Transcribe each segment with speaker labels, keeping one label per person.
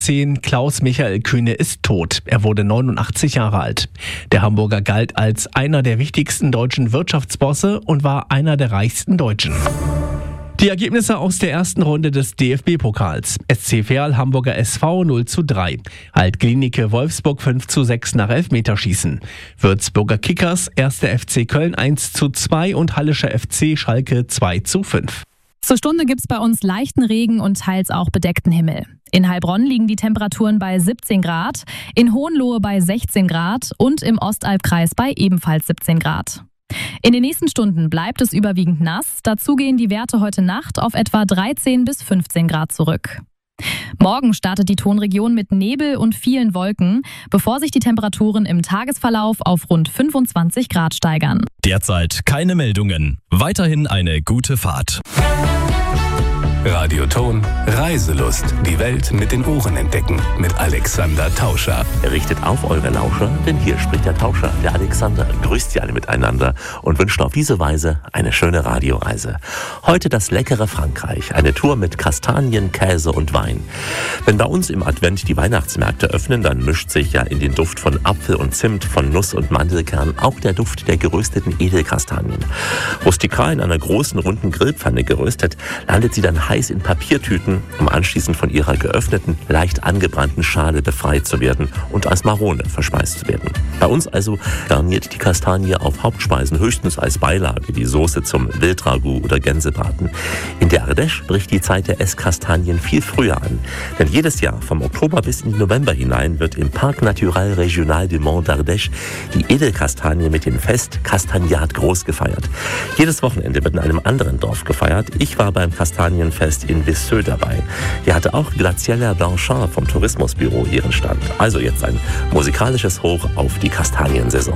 Speaker 1: Klaus Michael Kühne ist tot. Er wurde 89 Jahre alt. Der Hamburger galt als einer der wichtigsten deutschen Wirtschaftsbosse und war einer der reichsten Deutschen. Die Ergebnisse aus der ersten Runde des DFB-Pokals. SC Verl Hamburger SV 0:3. Alt-Glienicke Wolfsburg 5:6 nach Elfmeterschießen. Würzburger Kickers 1. FC Köln 1:2 und Hallischer FC Schalke 2:5.
Speaker 2: Zur Stunde gibt's bei uns leichten Regen und teils auch bedeckten Himmel. In Heilbronn liegen die Temperaturen bei 17 Grad, in Hohenlohe bei 16 Grad und im Ostalbkreis bei ebenfalls 17 Grad. In den nächsten Stunden bleibt es überwiegend nass. Dazu gehen die Werte heute Nacht auf etwa 13 bis 15 Grad zurück. Morgen startet die Tonregion mit Nebel und vielen Wolken, bevor sich die Temperaturen im Tagesverlauf auf rund 25 Grad steigern.
Speaker 3: Derzeit keine Meldungen. Weiterhin eine gute Fahrt.
Speaker 4: Radioton Reiselust. Die Welt mit den Ohren entdecken. Mit Alexander Tauscher.
Speaker 5: Richtet auf eure Lauscher, denn hier spricht der Tauscher, der Alexander. Grüßt sie alle miteinander und wünscht auf diese Weise eine schöne Radioreise. Heute das leckere Frankreich. Eine Tour mit Kastanien, Käse und Wein. Wenn bei uns im Advent die Weihnachtsmärkte öffnen, dann mischt sich ja in den Duft von Apfel und Zimt, von Nuss und Mandelkern auch der Duft der gerösteten Edelkastanien. Rustikal in einer großen, runden Grillpfanne geröstet, landet sie dann heiß in Papiertüten, um anschließend von ihrer geöffneten, leicht angebrannten Schale befreit zu werden und als Marone verspeist zu werden. Bei uns also garniert die Kastanie auf Hauptspeisen höchstens als Beilage, die Soße zum Wildragout oder Gänsebraten. In der Ardèche bricht die Zeit der Esskastanien viel früher an. Denn jedes Jahr, vom Oktober bis in den November hinein, wird im Parc Naturel Régional du Mont d'Ardèche die Edelkastanie mit dem Fest Castagnat groß gefeiert. Jedes Wochenende wird in einem anderen Dorf gefeiert. Ich war beim Kastanienfest in Visseux dabei. Hier hatte auch Graziella Blanchard vom Tourismusbüro ihren Stand. Also jetzt ein musikalisches Hoch auf die Kastaniensaison.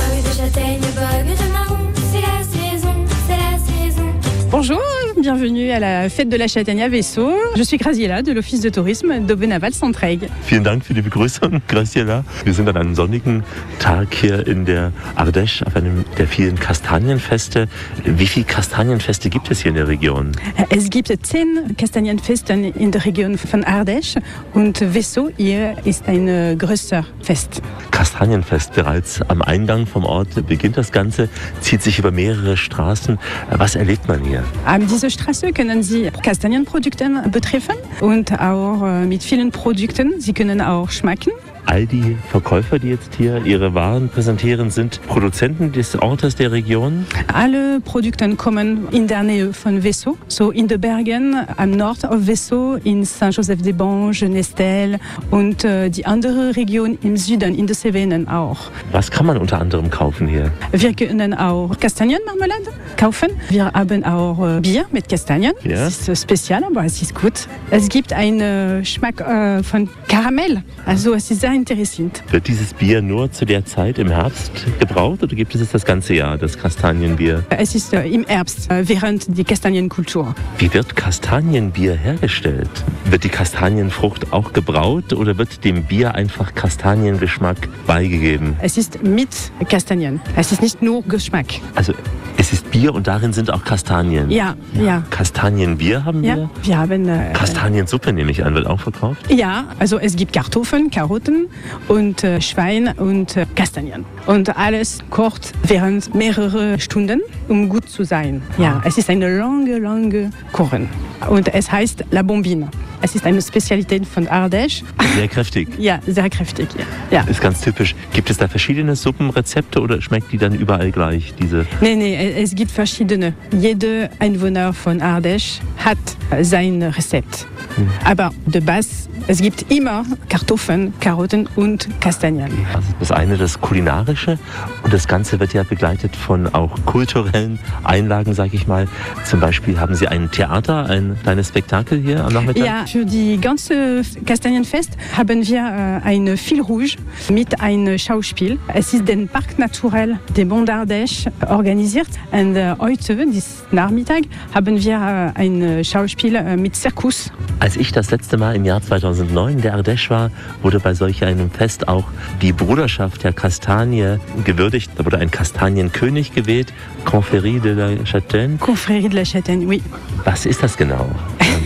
Speaker 6: Bonjour, bienvenue à la fête de la Châtaigne à Vissaux. Je suis Graziella de l'Office de Tourisme d'Aubenaval-Centraigue.
Speaker 5: Vielen Dank für die Begrüßung, Graziella. Wir sind an einem sonnigen Tag hier in der Ardèche auf einem der vielen Kastanienfeste. Wie viele Kastanienfeste gibt es hier in der Region?
Speaker 6: Es gibt 10 Kastanienfesten in der Region von Ardèche und Vissaux hier ist ein größer Fest.
Speaker 5: Kastanienfest, bereits am Eingang vom Ort beginnt das Ganze, zieht sich über mehrere Straßen. Was erlebt man hier?
Speaker 6: An dieser Straße können Sie Kastanienprodukte betreffen und auch mit vielen Produkten. Sie können auch schmecken.
Speaker 5: All die Verkäufer, die jetzt hier ihre Waren präsentieren, sind Produzenten des Ortes, der Region?
Speaker 6: Alle Produkte kommen in der Nähe von Vissaux, so in den Bergen am Nord von Vissaux, in Saint-Joseph-des-Banges, Nestel und die andere Region im Süden, in den Cevennen auch.
Speaker 5: Was kann man unter anderem kaufen hier?
Speaker 6: Wir können auch Kastanienmarmelade kaufen. Wir haben auch Bier mit Kastanien.
Speaker 5: Ja.
Speaker 6: Das ist speziell, aber es ist gut. Es gibt einen Geschmack von Karamell. Also es ist sehr interessant.
Speaker 5: Wird dieses Bier nur zu der Zeit im Herbst gebraut oder gibt es das ganze Jahr, das Kastanienbier?
Speaker 6: Es ist im Herbst, während der Kastanienkultur.
Speaker 5: Wie wird Kastanienbier hergestellt? Wird die Kastanienfrucht auch gebraut oder wird dem Bier einfach Kastaniengeschmack beigegeben?
Speaker 6: Es ist mit Kastanien. Es ist nicht nur Geschmack.
Speaker 5: Also es ist Bier und darin sind auch Kastanien?
Speaker 6: Ja.
Speaker 5: Kastanienbier haben wir?
Speaker 6: Ja, wir haben...
Speaker 5: Kastaniensuppe nehme ich an, wird auch verkauft?
Speaker 6: Ja, also es gibt Kartoffeln, Karotten und Schwein und Kastanien. Und alles kocht während mehrerer Stunden, um gut zu sein. Ja, es ist eine lange Kuchen. Und es heißt La Bombine. Es ist eine Spezialität von Ardèche.
Speaker 5: Sehr kräftig.
Speaker 6: Ja, sehr kräftig. Ja.
Speaker 5: Ist ganz typisch. Gibt es da verschiedene Suppenrezepte oder schmeckt die dann überall gleich?
Speaker 6: Nee, es gibt verschiedene. Jeder Einwohner von Ardèche hat sein Rezept. Aber de base, es gibt immer Kartoffeln, Karotten und Kastanien.
Speaker 5: Also das eine das Kulinarische und das Ganze wird ja begleitet von auch kulturellen Einlagen, sage ich mal. Zum Beispiel haben Sie ein Theater, ein kleines Spektakel hier am Nachmittag?
Speaker 6: Ja, für die ganze Kastanienfest haben wir ein Fil Rouge mit einem Schauspiel. Es ist den Parc Naturel des Monts d'Ardèche organisiert. Und heute, diesen Nachmittag, haben wir ein Schauspiel mit Zirkus.
Speaker 5: Als ich das letzte Mal im Jahr 2009 in der Ardèche war, wurde bei solch einem Fest auch die Bruderschaft der Kastanie gewürdigt. Da wurde ein Kastanienkönig gewählt, Confrérie de la Châtaigne.
Speaker 6: Confrérie de la Châtaigne, oui.
Speaker 5: Was ist das genau?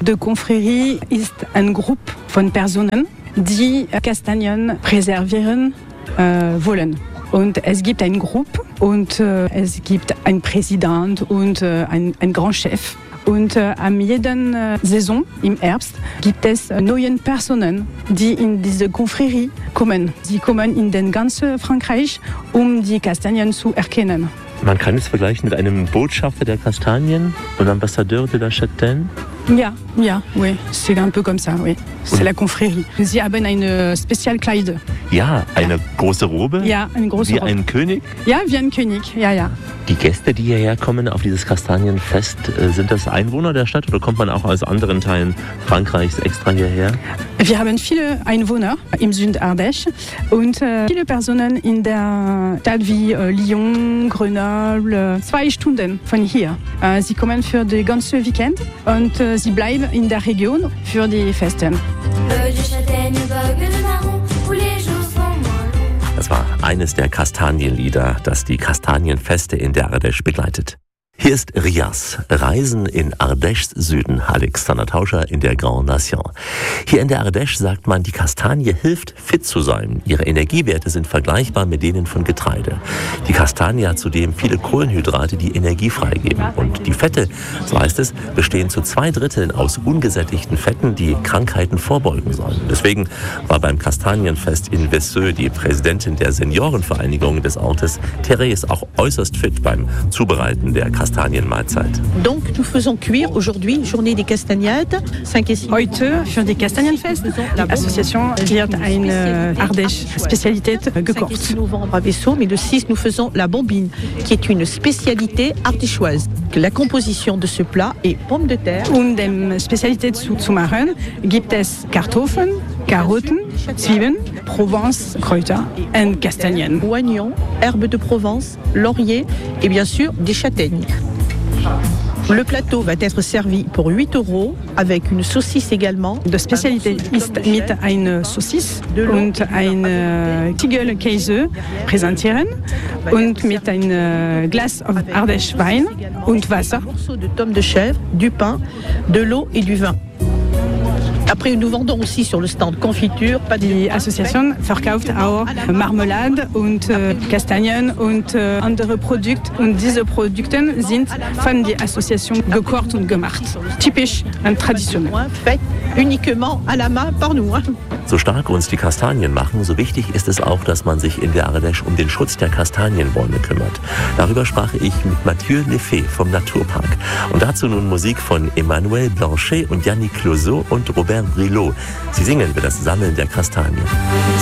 Speaker 6: De Confrérie ist ein Gruppe von Personen, die Kastanien präservieren wollen. Und es gibt eine Gruppe und es gibt einen Präsident und einen Grand Chef. Und am jeden Saison im Herbst gibt es neue Personen, die in diese Confrérie kommen. Sie kommen in den ganzen Frankreich, um die Kastanien zu erkennen.
Speaker 5: Man kann es vergleichen mit einem Botschafter der Kastanien, un ambassadeur de la châtaigne.
Speaker 6: Ja, oui, c'est un peu comme ça, oui. C'est la Confrérie. Sie haben eine Spezialkleide.
Speaker 5: Ja, eine große Robe.
Speaker 6: Ja, eine große Robe.
Speaker 5: Wie ein König.
Speaker 6: Ja, wie ein König, ja.
Speaker 5: Die Gäste, die hierher kommen auf dieses Kastanienfest, sind das Einwohner der Stadt oder kommt man auch aus anderen Teilen Frankreichs extra hierher?
Speaker 6: Wir haben viele Einwohner im Süden Ardèche und viele Personen in der Stadt wie Lyon, Grenoble, 2 Stunden von hier. Sie kommen für das ganze Weekend und sie bleiben in der Region für die Festen.
Speaker 5: Das war eines der Kastanienlieder, das die Kastanienfeste in der Ardèche begleitet. Hier ist Rias, Reisen in Ardèches Süden, Alexander Tauscher in der Grand Nation. Hier in der Ardèche sagt man, die Kastanie hilft, fit zu sein. Ihre Energiewerte sind vergleichbar mit denen von Getreide. Die Kastanie hat zudem viele Kohlenhydrate, die Energie freigeben. Und die Fette, so heißt es, bestehen zu 2/3 aus ungesättigten Fetten, die Krankheiten vorbeugen sollen. Deswegen war beim Kastanienfest in Vesseux die Präsidentin der Seniorenvereinigung des Ortes, Therese, auch äußerst fit beim Zubereiten der Kastanienmahlzeit.
Speaker 7: Donc nous faisons cuire aujourd'hui Journée des Castagnades 5 et 6.
Speaker 6: Heute für die Kastanienfest. Die Association wird eine Ardèche-Spezialität gekocht.
Speaker 7: 5 et 6 novembre à Vessaux, mais le 6 nous faisons la bombine, qui est une spécialité ardéchoise. La composition de ce plat est pommes de terre.
Speaker 6: Um die Spezialität zu machen, gibt es Kartoffeln, Karotten, Zwiebeln, Provence, Kräuter und Kastanien.
Speaker 7: Oignons, herbes de Provence, laurier et bien sûr des châtaignes. Le plateau va être servi pour 8 € avec une saucisse également.
Speaker 6: Die Spezialität ist mit einer Saucisse und einem Ziegelkäse präsentieren und mit einem Glas Ardèche Wein und Wasser.
Speaker 7: Un morceau de tome de chèvre, du pain, de l'eau et du vin. Après, nous vendons aussi sur le stand Confiture.
Speaker 6: Die Association verkauft auch Marmelade und Kastanien und andere Produkte. Und diese Produkte sind von der Association gekocht und gemacht. Typisch und traditionell.
Speaker 7: Fait uniquement à la main par nous.
Speaker 5: So stark uns die Kastanien machen, so wichtig ist es auch, dass man sich in der Ardèche um den Schutz der Kastanienbäume kümmert. Darüber sprach ich mit Mathieu Lefebvre vom Naturpark. Und dazu nun Musik von Emmanuel Blanchet und Yannick Closeau und Robert Brilot. Sie singen über das Sammeln der Kastanien.